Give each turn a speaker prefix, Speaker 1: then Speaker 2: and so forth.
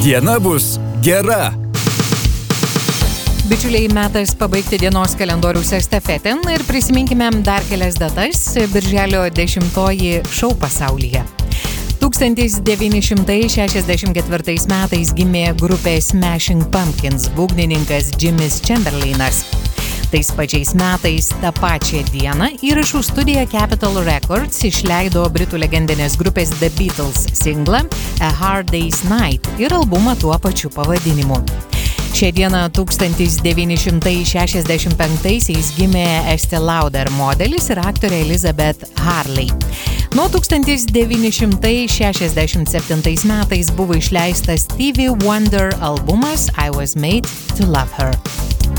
Speaker 1: Diena bus gera.
Speaker 2: Bičiuliai, metas pabaigti dienos kalendoriaus estafetę ir prisiminkime dar kelias datas birželio 10 šou pasaulyje. 1964 metais gimė grupė Smashing Pumpkins būgnininkas Jimis Chamberlainas. Tais pačiais metais tą pačią dieną įrašų studija Capitol Records išleido britų legendinės grupės The Beatles singlą A Hard Day's Night ir albumą tuo pačiu pavadinimu. Šią dieną 1965 gimė Estee Lauder modelis ir aktorė Elizabeth Harley. Nuo 1967 metais buvo išleistas Stevie Wonder albumas I Was Made to Love Her.